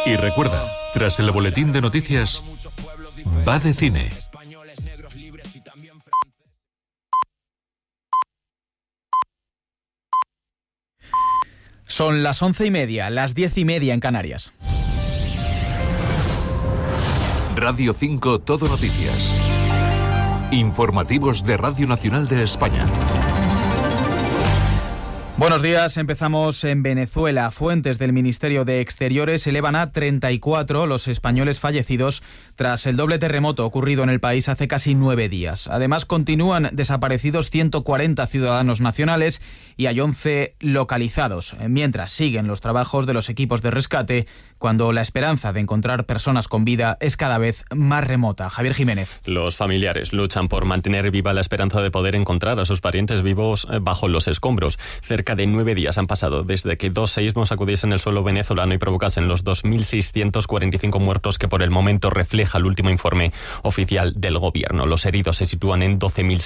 Y recuerda, tras el boletín de noticias, va de cine. Son las 11:30, las 10:30 en Canarias. Radio 5 Todo Noticias. Informativos de Radio Nacional de España. Buenos días, empezamos en Venezuela. Fuentes del Ministerio de Exteriores elevan a 34 los españoles fallecidos tras el doble terremoto ocurrido en el país hace casi 9 días. Además, continúan desaparecidos 140 ciudadanos nacionales y hay 11 localizados, mientras siguen los trabajos de los equipos de rescate cuando la esperanza de encontrar personas con vida es cada vez más remota. Javier Jiménez. Los familiares luchan por mantener viva la esperanza de poder encontrar a sus parientes vivos bajo los escombros. Cerca de 9 días han pasado desde que 2 seísmos sacudiesen el suelo venezolano y provocasen los 2.645 muertos que por el momento refleja el último informe oficial del gobierno. Los heridos se sitúan en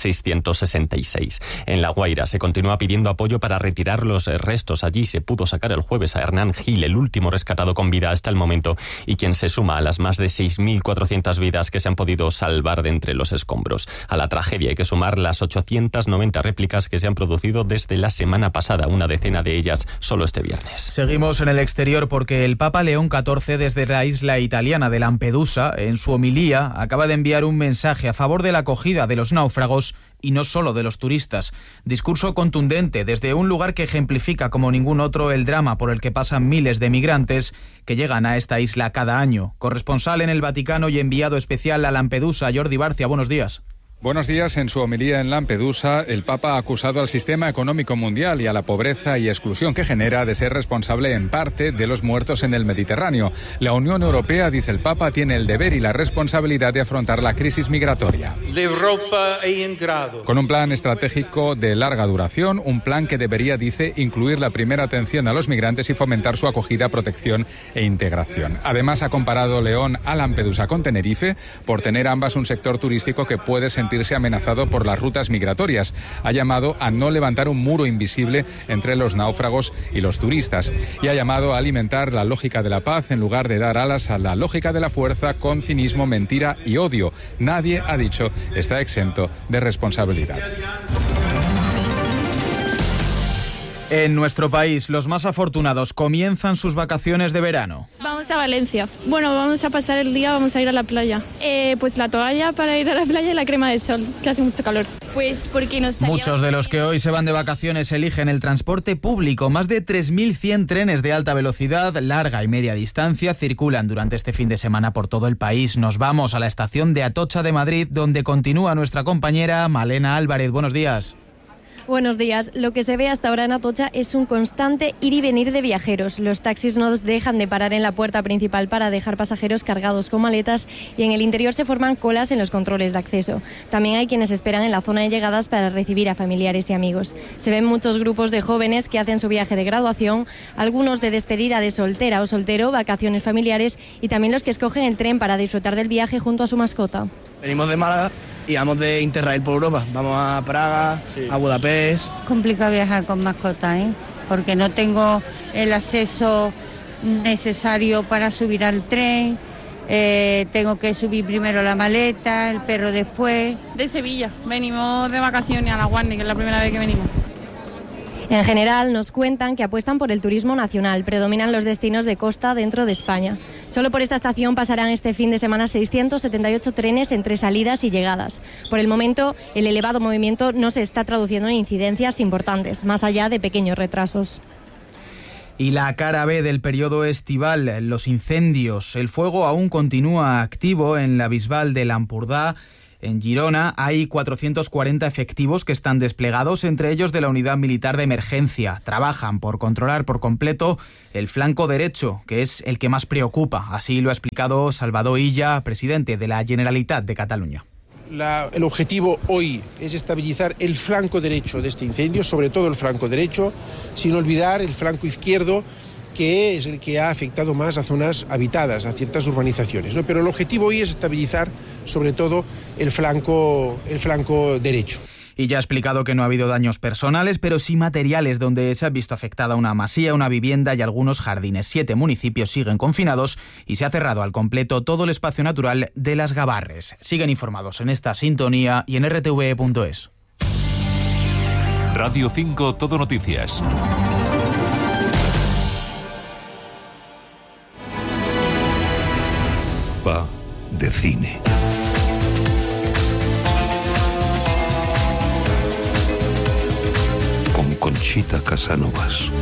12.666. En La Guaira se continúa pidiendo apoyo para retirar los restos. Allí se pudo sacar el jueves a Hernán Gil, el último rescatado con vida hasta el momento y quien se suma a las más de 6.400 vidas que se han podido salvar de entre los escombros. A la tragedia hay que sumar las 890 réplicas que se han producido desde la semana pasada, una decena de ellas solo este viernes. Seguimos en el exterior porque el Papa León XIV, desde la isla italiana de Lampedusa, en su homilía, acaba de enviar un mensaje a favor de la acogida de los náufragos y no solo de los turistas. Discurso contundente desde un lugar que ejemplifica como ningún otro el drama por el que pasan miles de migrantes que llegan a esta isla cada año. Corresponsal en el Vaticano y enviado especial a Lampedusa, Jordi Barcia, buenos días. Buenos días. En su homilía en Lampedusa, el Papa ha acusado al sistema económico mundial y a la pobreza y exclusión que genera de ser responsable en parte de los muertos en el Mediterráneo. La Unión Europea, dice el Papa, tiene el deber y la responsabilidad de afrontar la crisis migratoria. Con un plan estratégico de larga duración, un plan que debería, dice, incluir la primera atención a los migrantes y fomentar su acogida, protección e integración. Además, ha comparado León a Lampedusa con Tenerife por tener ambas un sector turístico que puede sentirse amenazado por las rutas migratorias. Ha llamado a no levantar un muro invisible entre los náufragos y los turistas y ha llamado a alimentar la lógica de la paz en lugar de dar alas a la lógica de la fuerza con cinismo, mentira y odio. Nadie, ha dicho, está exento de responsabilidad. En nuestro país, los más afortunados comienzan sus vacaciones de verano. Vamos a Valencia. Bueno, vamos a pasar el día, vamos a ir a la playa. Pues la toalla para ir a la playa y la crema del sol, que hace mucho calor. Pues porque nos salía... Muchos de los que hoy se van de vacaciones eligen el transporte público. Más de 3.100 trenes de alta velocidad, larga y media distancia circulan durante este fin de semana por todo el país. Nos vamos a la estación de Atocha de Madrid, donde continúa nuestra compañera Malena Álvarez. Buenos días. Buenos días. Lo que se ve hasta ahora en Atocha es un constante ir y venir de viajeros. Los taxis no dejan de parar en la puerta principal para dejar pasajeros cargados con maletas y en el interior se forman colas en los controles de acceso. También hay quienes esperan en la zona de llegadas para recibir a familiares y amigos. Se ven muchos grupos de jóvenes que hacen su viaje de graduación, algunos de despedida de soltera o soltero, vacaciones familiares y también los que escogen el tren para disfrutar del viaje junto a su mascota. Venimos de Málaga y vamos de Interrail por Europa. Vamos a Praga, a Budapest. Complicado viajar con mascota, porque no tengo el acceso necesario para subir al tren. Tengo que subir primero la maleta, el perro después. De Sevilla. Venimos de vacaciones a La Guardia, que es la primera vez que venimos. En general, nos cuentan que apuestan por el turismo nacional. Predominan los destinos de costa dentro de España. Solo por esta estación pasarán este fin de semana 678 trenes entre salidas y llegadas. Por el momento, el elevado movimiento no se está traduciendo en incidencias importantes, más allá de pequeños retrasos. Y la cara B del periodo estival, los incendios. El fuego aún continúa activo en la Bisbal de Lampurdá. En Girona hay 440 efectivos que están desplegados, entre ellos de la Unidad Militar de Emergencia. Trabajan por controlar por completo el flanco derecho, que es el que más preocupa. Así lo ha explicado Salvador Illa, presidente de la Generalitat de Cataluña. El objetivo hoy es estabilizar el flanco derecho de este incendio, sobre todo el flanco derecho, sin olvidar el flanco izquierdo, que es el que ha afectado más a zonas habitadas, a ciertas urbanizaciones, ¿no? Pero el objetivo hoy es estabilizar sobre todo el flanco derecho. Y ya ha explicado que no ha habido daños personales, pero sí materiales, donde se ha visto afectada una masía, una vivienda y algunos jardines. 7 municipios siguen confinados y se ha cerrado al completo todo el espacio natural de Las Gavarres. Siguen informados en esta sintonía y en rtve.es. Radio 5 Todo Noticias. Va de cine. Con Conchita Casanovas.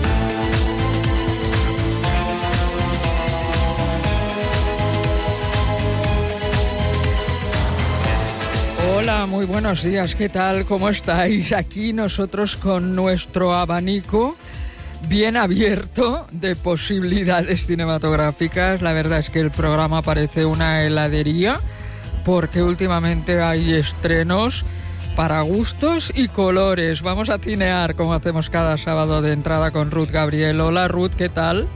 Hola, muy buenos días, ¿qué tal? ¿Cómo estáis? Aquí nosotros con nuestro abanico bien abierto de posibilidades cinematográficas. La verdad es que el programa parece una heladería porque últimamente hay estrenos para gustos y colores. Vamos a cinear como hacemos cada sábado de entrada con Ruth Gabriel. Hola Ruth, ¿qué tal?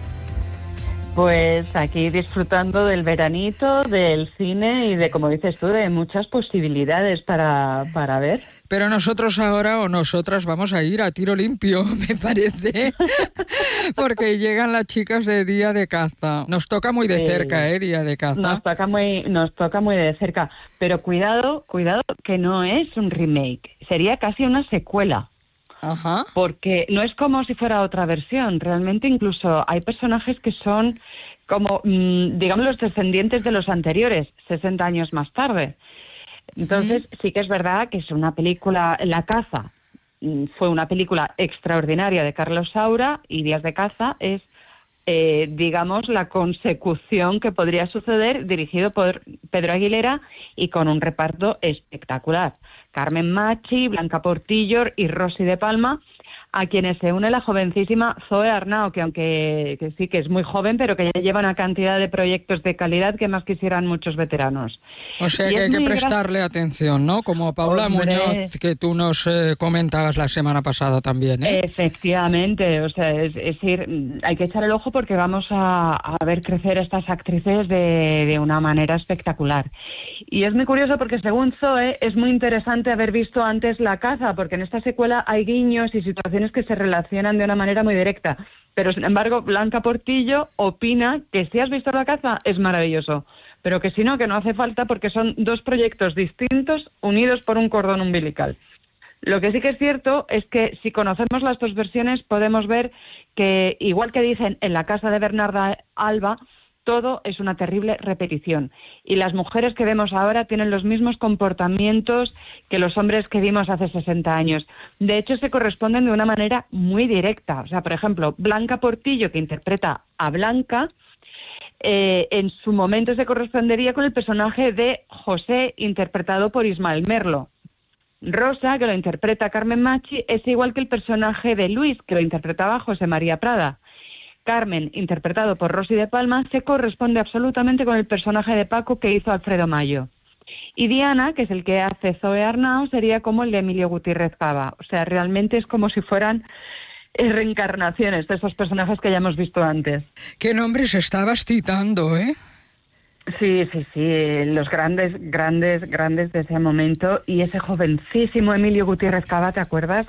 Pues aquí disfrutando del veranito, del cine y de, como dices tú, de muchas posibilidades para ver. Pero nosotros ahora o nosotras vamos a ir a tiro limpio, me parece, porque llegan las chicas de Día de Caza. Nos toca muy de cerca, Día de Caza. Nos toca muy de cerca, pero cuidado que no es un remake, sería casi una secuela. Ajá. Porque no es como si fuera otra versión, realmente incluso hay personajes que son como, digamos, los descendientes de los anteriores, 60 años más tarde. Entonces sí que es verdad que es una película, La Caza fue una película extraordinaria de Carlos Saura y Días de Caza es, digamos, la consecución que podría suceder, dirigido por Pedro Aguilera y con un reparto espectacular. Carmen Machi, Blanca Portillo y Rosy de Palma, a quienes se une la jovencísima Zoe Arnau, que sí que es muy joven, pero que ya lleva una cantidad de proyectos de calidad que más quisieran muchos veteranos. O sea que hay que prestarle atención, ¿no? Como a Paula Muñoz, que tú nos comentabas la semana pasada también, ¿eh? Efectivamente, o sea, es decir, hay que echar el ojo porque vamos a ver crecer a estas actrices de una manera espectacular. Y es muy curioso porque, según Zoe, es muy interesante haber visto antes La Caza, porque en esta secuela hay guiños y situaciones que se relacionan de una manera muy directa. Pero, sin embargo, Blanca Portillo opina que si has visto La Caza es maravilloso, pero que si no, que no hace falta porque son dos proyectos distintos unidos por un cordón umbilical. Lo que sí que es cierto es que si conocemos las dos versiones podemos ver que, igual que dicen en La casa de Bernarda Alba, todo es una terrible repetición. Y las mujeres que vemos ahora tienen los mismos comportamientos que los hombres que vimos hace 60 años. De hecho, se corresponden de una manera muy directa. O sea, por ejemplo, Blanca Portillo, que interpreta a Blanca, en su momento se correspondería con el personaje de José, interpretado por Ismael Merlo. Rosa, que lo interpreta Carmen Machi, es igual que el personaje de Luis, que lo interpretaba José María Prada. Carmen, interpretado por Rosy de Palma, se corresponde absolutamente con el personaje de Paco que hizo Alfredo Mayo. Y Diana, que es el que hace Zoe Arnau, sería como el de Emilio Gutiérrez Cava. O sea, realmente es como si fueran reencarnaciones de esos personajes que ya hemos visto antes. ¿Qué nombres estabas citando, eh? Sí, los grandes de ese momento. Y ese jovencísimo Emilio Gutiérrez Cava, ¿te acuerdas?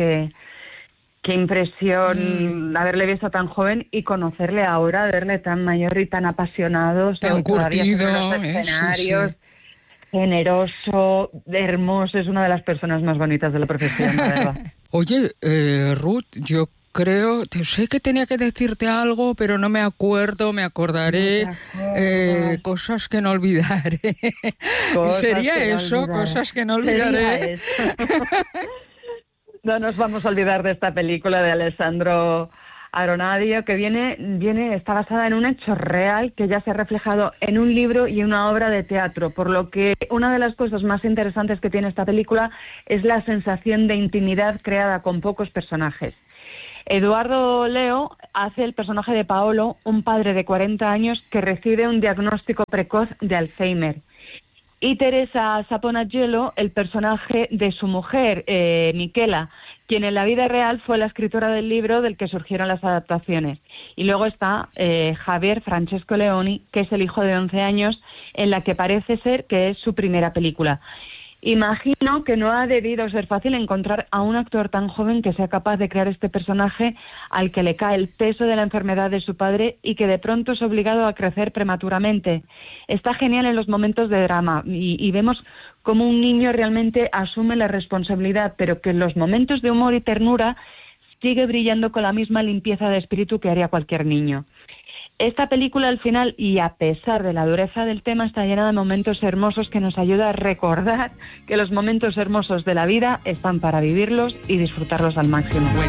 Qué impresión haberle visto tan joven y conocerle ahora, verle tan mayor y tan apasionado, tan curtido, los escenarios, sí. Generoso, hermoso, es una de las personas más bonitas de la profesión, la verdad. Oye, Ruth, yo sé que tenía que decirte algo, pero no me acuerdo, me acordaré, cosas que no olvidaré. ¿Sería eso? Cosas que no olvidaré. No nos vamos a olvidar de esta película de Alessandro Aronadio, que está basada en un hecho real que ya se ha reflejado en un libro y una obra de teatro, por lo que una de las cosas más interesantes que tiene esta película es la sensación de intimidad creada con pocos personajes. Eduardo Leo hace el personaje de Paolo, un padre de 40 años que recibe un diagnóstico precoz de Alzheimer. Y Teresa Saponagelo, el personaje de su mujer, Michela, quien en la vida real fue la escritora del libro del que surgieron las adaptaciones. Y luego está Javier Francesco Leoni, que es el hijo de 11 años, en la que parece ser que es su primera película. Imagino que no ha debido ser fácil encontrar a un actor tan joven que sea capaz de crear este personaje al que le cae el peso de la enfermedad de su padre y que de pronto es obligado a crecer prematuramente. Está genial en los momentos de drama y vemos cómo un niño realmente asume la responsabilidad, pero que en los momentos de humor y ternura sigue brillando con la misma limpieza de espíritu que haría cualquier niño. Esta película al final, y a pesar de la dureza del tema, está llena de momentos hermosos que nos ayuda a recordar que los momentos hermosos de la vida están para vivirlos y disfrutarlos al máximo.